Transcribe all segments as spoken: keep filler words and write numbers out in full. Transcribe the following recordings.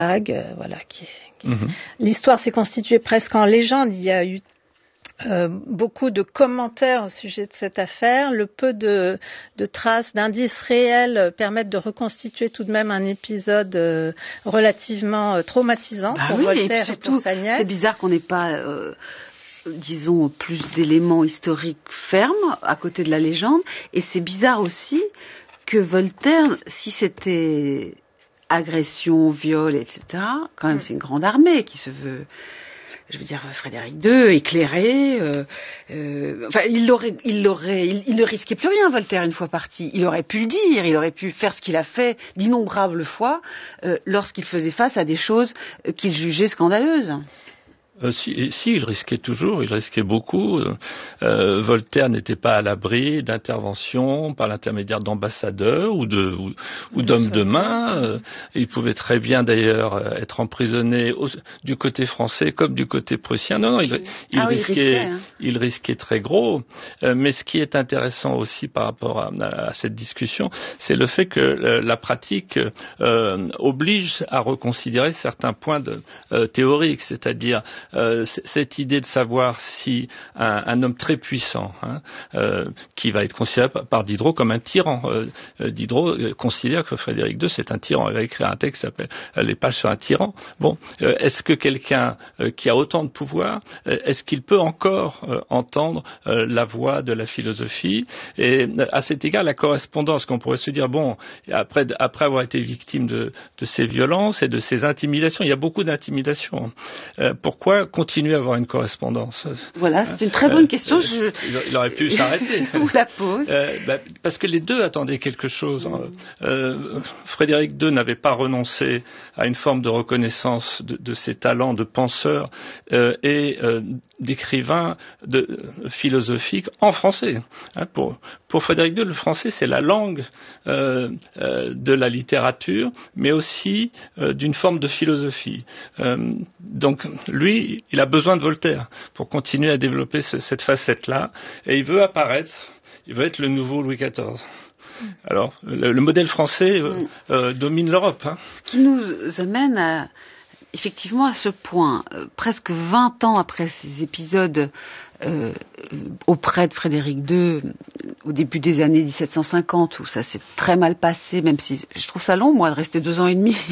euh, voilà, qui est, qui est... Mmh. L'histoire s'est constituée presque en légende. Il y a eu Euh, beaucoup de commentaires au sujet de cette affaire. Le peu de, de traces, d'indices réels permettent de reconstituer tout de même un épisode euh, relativement euh, traumatisant bah pour oui, Voltaire et, et pour sa nièce. C'est bizarre qu'on n'ait pas, euh, disons, plus d'éléments historiques fermes à côté de la légende. Et c'est bizarre aussi que Voltaire, si c'était agression, viol, et cetera, quand même, mmh. c'est une grande armée qui se veut... Je veux dire, Frédéric deux, éclairé, euh, euh, enfin, il l'aurait, il l'aurait, il, il ne risquait plus rien, Voltaire, une fois parti. Il aurait pu le dire, il aurait pu faire ce qu'il a fait d'innombrables fois euh, lorsqu'il faisait face à des choses euh, qu'il jugeait scandaleuses. Euh, si, si, il risquait toujours, il risquait beaucoup. Euh, Voltaire n'était pas à l'abri d'interventions par l'intermédiaire d'ambassadeurs ou, de, ou, ou d'hommes de main. Euh, il pouvait très bien d'ailleurs être emprisonné au, du côté français comme du côté prussien. Non, non, il, il, ah risquait, oui, il, risquait, hein. il risquait très gros. Euh, mais ce qui est intéressant aussi par rapport à, à cette discussion, c'est le fait que euh, la pratique euh, oblige à reconsidérer certains points de, euh, théoriques, c'est-à-dire Euh, cette idée de savoir si un, un homme très puissant, hein, euh, qui va être considéré par Diderot comme un tyran, euh, Diderot euh, considère que Frédéric deux c'est un tyran. Il va écrire un texte qui s'appelle euh, Les pages sur un tyran. Bon, euh, est-ce que quelqu'un euh, qui a autant de pouvoir, euh, est-ce qu'il peut encore euh, entendre euh, la voix de la philosophie? Et euh, à cet égard, la correspondance, qu'on pourrait se dire, bon, après, après avoir été victime de, de ces violences et de ces intimidations, il y a beaucoup d'intimidations. Euh, pourquoi continuer à avoir une correspondance? Voilà, c'est une très bonne euh, question. Euh, je... Il aurait pu s'arrêter. Je vous la pose. Euh, bah, parce que les deux attendaient quelque chose. Mmh. Euh, Frédéric deux n'avait pas renoncé à une forme de reconnaissance de, de ses talents de penseur euh, et euh, d'écrivain de, euh, philosophique en français. Hein, pour, pour Frédéric deux, le français, c'est la langue euh, euh, de la littérature, mais aussi euh, d'une forme de philosophie. Euh, donc, lui, il a besoin de Voltaire pour continuer à développer ce, cette facette-là, et il veut apparaître, il veut être le nouveau Louis quatorze. Alors, le, le modèle français euh, euh, domine l'Europe. Hein. Ce qui nous amène à, effectivement à ce point, euh, presque vingt ans après ces épisodes euh, auprès de Frédéric deux, au début des années dix-sept cent cinquante, où ça s'est très mal passé, même si je trouve ça long, moi, de rester deux ans et demi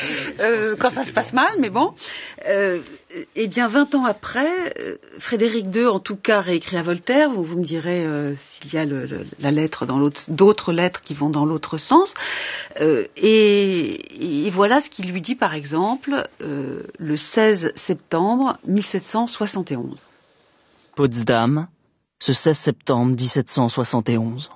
euh, quand ça se passe mal, mais bon. Euh, eh bien, vingt ans après, Frédéric deux, en tout cas, réécrit à Voltaire. Vous, vous me direz euh, s'il y a le, le, la lettre dans l'autre, d'autres lettres qui vont dans l'autre sens. Euh, et, et voilà ce qu'il lui dit, par exemple, euh, le seize septembre mille sept cent soixante et onze. Potsdam, ce seize septembre dix-sept cent soixante et onze.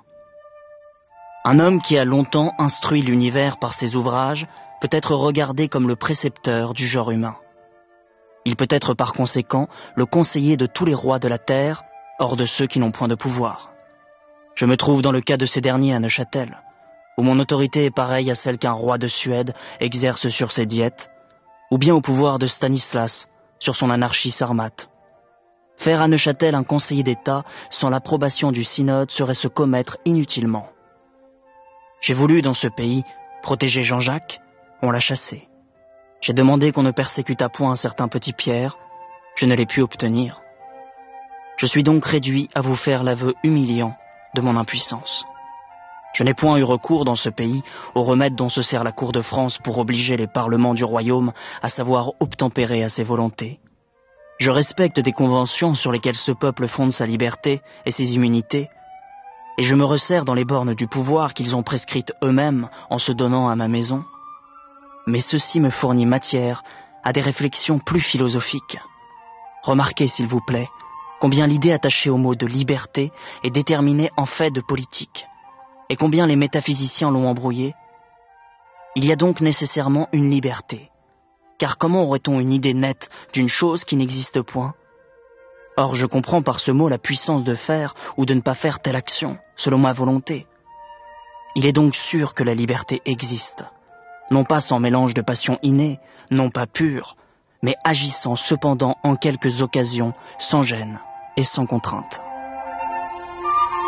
Un homme qui a longtemps instruit l'univers par ses ouvrages peut être regardé comme le précepteur du genre humain. Il peut être par conséquent le conseiller de tous les rois de la terre, hors de ceux qui n'ont point de pouvoir. Je me trouve dans le cas de ces derniers à Neuchâtel, où mon autorité est pareille à celle qu'un roi de Suède exerce sur ses diètes, ou bien au pouvoir de Stanislas sur son anarchie sarmate. Faire à Neuchâtel un conseiller d'État sans l'approbation du synode serait se commettre inutilement. J'ai voulu, dans ce pays, protéger Jean-Jacques, on l'a chassé. J'ai demandé qu'on ne persécutât point un certain petit Pierre, je ne l'ai pu obtenir. Je suis donc réduit à vous faire l'aveu humiliant de mon impuissance. Je n'ai point eu recours dans ce pays au remède dont se sert la cour de France pour obliger les parlements du royaume à savoir obtempérer à ses volontés. Je respecte des conventions sur lesquelles ce peuple fonde sa liberté et ses immunités, et je me resserre dans les bornes du pouvoir qu'ils ont prescrites eux-mêmes en se donnant à ma maison. Mais ceci me fournit matière à des réflexions plus philosophiques. Remarquez, s'il vous plaît, combien l'idée attachée au mot de liberté est déterminée en fait de politique, et combien les métaphysiciens l'ont embrouillée. Il y a donc nécessairement une liberté, car comment aurait-on une idée nette d'une chose qui n'existe point ? Or, je comprends par ce mot la puissance de faire ou de ne pas faire telle action, selon ma volonté. Il est donc sûr que la liberté existe, non pas sans mélange de passions innées, non pas pure, mais agissant cependant en quelques occasions, sans gêne et sans contrainte.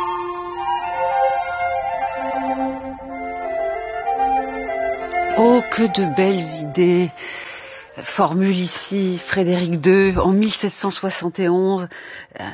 Oh, que de belles idées formule ici Frédéric deux en mille sept cent soixante et onze. Euh,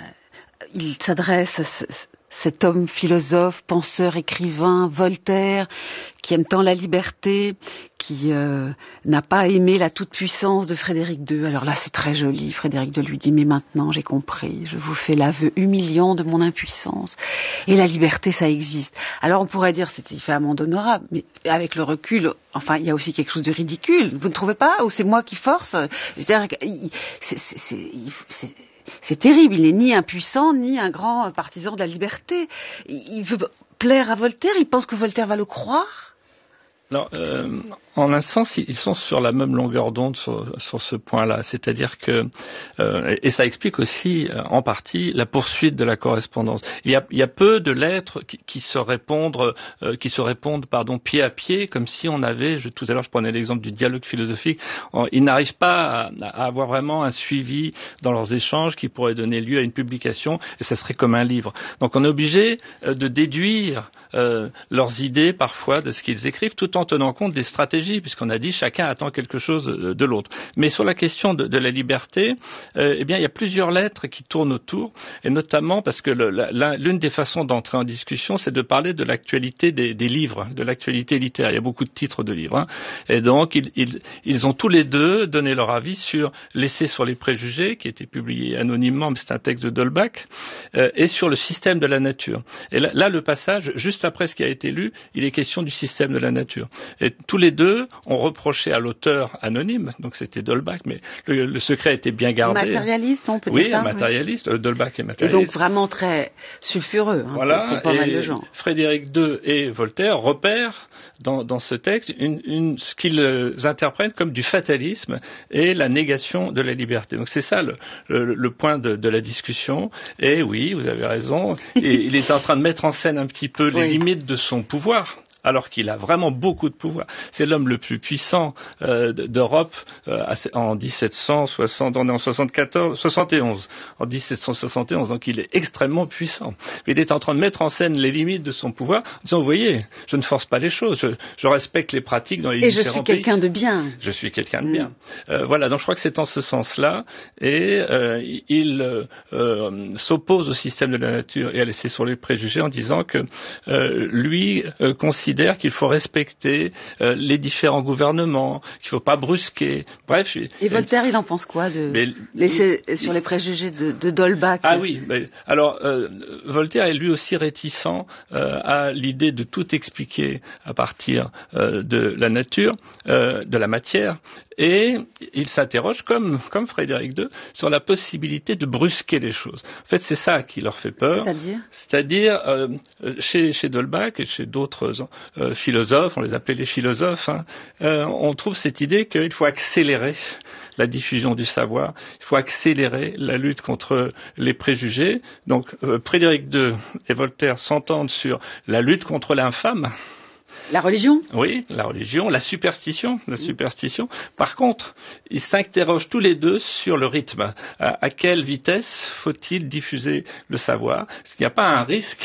il s'adresse à ce, cet homme philosophe, penseur, écrivain, Voltaire, qui aime tant la liberté, qui euh, n'a pas aimé la toute-puissance de Frédéric deux. Alors là, c'est très joli. Frédéric deux lui dit « Mais maintenant, j'ai compris. Je vous fais l'aveu humiliant de mon impuissance. Et la liberté, ça existe. » Alors on pourrait dire c'est il fait amende honorable, mais avec le recul, enfin, il y a aussi quelque chose de ridicule. Vous ne trouvez pas? Ou c'est moi qui force? C'est-à-dire, c'est, c'est, c'est, c'est, c'est terrible. Il n'est ni impuissant, ni un grand partisan de la liberté. Il veut plaire à Voltaire. Il pense que Voltaire va le croire. Alors, euh, en un sens, ils sont sur la même longueur d'onde sur, sur ce point-là. C'est-à-dire que, euh, et ça explique aussi, euh, en partie, la poursuite de la correspondance. Il y a, il y a peu de lettres qui, qui se répondent, euh, qui se répondent, pardon, pied à pied, comme si on avait, je, tout à l'heure, je prenais l'exemple du dialogue philosophique. On, ils n'arrivent pas à, à avoir vraiment un suivi dans leurs échanges qui pourrait donner lieu à une publication, et ça serait comme un livre. Donc, on est obligé euh, de déduire euh, leurs idées, parfois, de ce qu'ils écrivent, tout en en tenant compte des stratégies, puisqu'on a dit chacun attend quelque chose de l'autre. Mais sur la question de, de la liberté, euh, eh bien, il y a plusieurs lettres qui tournent autour, et notamment parce que le, la, l'une des façons d'entrer en discussion, c'est de parler de l'actualité des, des livres, de l'actualité littéraire. Il y a beaucoup de titres de livres, hein. Et donc ils, ils, ils ont tous les deux donné leur avis sur l'essai sur les préjugés, qui a été publié anonymement, mais c'est un texte de D'Holbach, euh, et sur le système de la nature. Et là, là, le passage, juste après ce qui a été lu, il est question du système de la nature. Et tous les deux ont reproché à l'auteur anonyme, donc c'était D'Holbach, mais le, le secret était bien gardé. Matérialiste, on peut oui, dire ça. Oui, matérialiste. Oui. D'Holbach est matérialiste. Et donc vraiment très sulfureux, hein, voilà, pour, pour pas mal de gens. Frédéric deux et Voltaire repèrent dans, dans ce texte une, une, ce qu'ils interprètent comme du fatalisme et la négation de la liberté. Donc c'est ça le, le, le point de, de la discussion. Et oui, vous avez raison, et il est en train de mettre en scène un petit peu les oui. limites de son pouvoir, alors qu'il a vraiment beaucoup de pouvoir. C'est l'homme le plus puissant euh, d'Europe euh, en dix-sept cent soixante, on est en soixante-quatorze, soixante et onze, en dix-sept cent soixante et onze, donc il est extrêmement puissant. Il est en train de mettre en scène les limites de son pouvoir, en disant, vous voyez, je ne force pas les choses, je, je respecte les pratiques dans les et différents pays. Et je suis quelqu'un de bien. Je suis quelqu'un de bien. Mmh. Euh, voilà, donc je crois que c'est en ce sens-là, et euh, il euh, s'oppose au système de la nature et à l'essai sur les préjugés en disant que euh, lui euh, considère qu'il faut respecter euh, les différents gouvernements, qu'il ne faut pas brusquer. Bref. Et Voltaire, il en pense quoi de mais, l'essai il, sur les préjugés de, de D'Holbach? Ah oui, mais, alors euh, Voltaire est lui aussi réticent euh, à l'idée de tout expliquer à partir euh, de la nature, euh, de la matière. Et il s'interroge, comme, comme Frédéric deux, sur la possibilité de brusquer les choses. En fait, c'est ça qui leur fait peur. C'est-à-dire C'est-à-dire, euh, chez, chez D'Holbach et chez d'autres euh, philosophes, on les appelait les philosophes, hein, euh, on trouve cette idée qu'il faut accélérer la diffusion du savoir, il faut accélérer la lutte contre les préjugés. Donc, euh, Frédéric deux et Voltaire s'entendent sur la lutte contre l'infâme. La religion? Oui, la religion, la superstition, la superstition. Par contre, ils s'interrogent tous les deux sur le rythme. À, à quelle vitesse faut-il diffuser le savoir? Est-ce qu'il n'y a pas un risque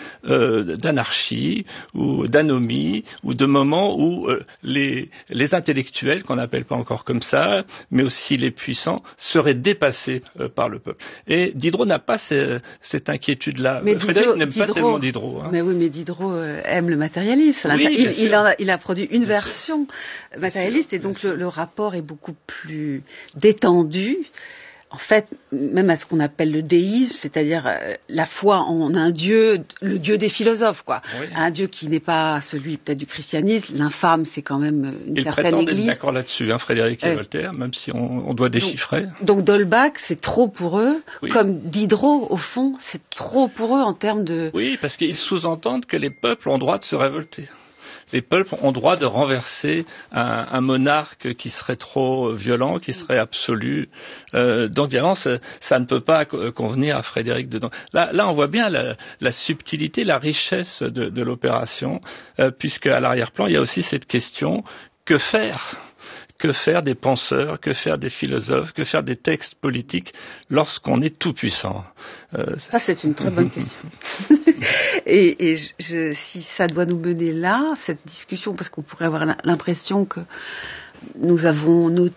euh, d'anarchie ou d'anomie ou de moments où euh, les, les intellectuels, qu'on n'appelle pas encore comme ça, mais aussi les puissants, seraient dépassés euh, par le peuple? Et Diderot n'a pas ce, cette inquiétude-là. Mais Frédéric n'aime Diderot, pas tellement Diderot. Hein. Mais oui, mais Diderot euh, aime le matérialisme. Oui, il, il, en a, il a produit une bien version sûr. matérialiste et donc le, le rapport est beaucoup plus détendu. En fait, même à ce qu'on appelle le déisme, c'est-à-dire euh, la foi en un dieu, le dieu des philosophes, quoi. Oui. Un dieu qui n'est pas celui peut-être du christianisme. L'infâme, c'est quand même une Ils certaine église. Ils prétendent être d'accord là-dessus, hein, Frédéric et euh, Voltaire, même si on, on doit déchiffrer. Donc, donc D'Holbach, c'est trop pour eux, oui. Comme Diderot, au fond, c'est trop pour eux en termes de... Oui, parce qu'ils sous-entendent que les peuples ont droit de se révolter. Les peuples ont droit de renverser un, un monarque qui serait trop violent, qui serait absolu. Euh, donc, évidemment, ça, ça ne peut pas convenir à Frédéric deux. Là, là, on voit bien la, la subtilité, la richesse de, de l'opération, euh, puisque à l'arrière-plan, il y a aussi cette question, que faire ? que faire des penseurs, que faire des philosophes, que faire des textes politiques lorsqu'on est tout puissant? euh, Ça, c'est une très bonne question. et et je, si ça doit nous mener là, cette discussion, parce qu'on pourrait avoir l'impression que nous avons noté